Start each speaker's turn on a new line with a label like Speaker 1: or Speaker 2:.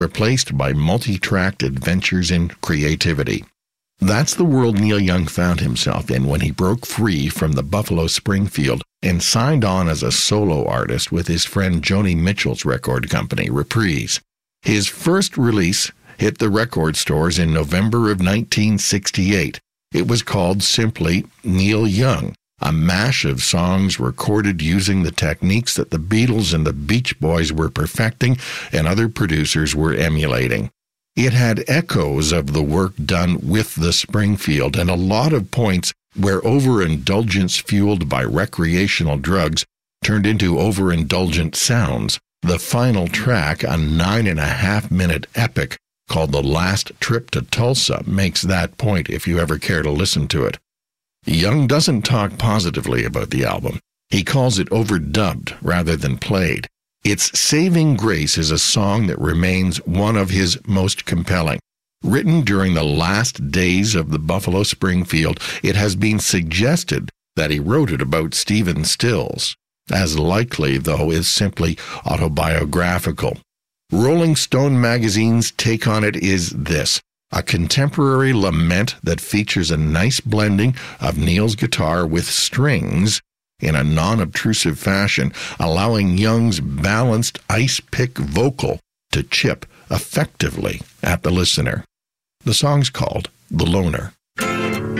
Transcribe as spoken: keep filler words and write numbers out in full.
Speaker 1: replaced by multi-tracked adventures in creativity. That's the world Neil Young found himself in when he broke free from the Buffalo Springfield and signed on as a solo artist with his friend Joni Mitchell's record company, Reprise. His first release hit the record stores in November of nineteen sixty-eight. It was called simply Neil Young, a mash of songs recorded using the techniques that the Beatles and the Beach Boys were perfecting and other producers were emulating. It had echoes of the work done with the Springfield and a lot of points where overindulgence fueled by recreational drugs turned into overindulgent sounds. The final track, a nine and a half minute epic called The Last Trip to Tulsa, makes that point if you ever care to listen to it. Young doesn't talk positively about the album. He calls it overdubbed rather than played. Its Saving Grace is a song that remains one of his most compelling. Written during the last days of the Buffalo Springfield, it has been suggested that he wrote it about Stephen Stills. As likely, though, is simply autobiographical. Rolling Stone magazine's take on it is this: a contemporary lament that features a nice blending of Neil's guitar with strings in a non-obtrusive fashion, allowing Young's balanced ice-pick vocal to chip effectively at the listener. The song's called The Loner.